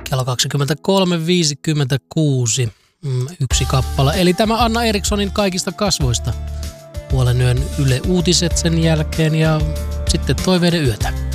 kello 23.56. Yksi kappale. Eli tämä Anna Erikssonin Kaikista kasvoista. Puolen yön Yle Uutiset sen jälkeen ja sitten Toiveiden yötä.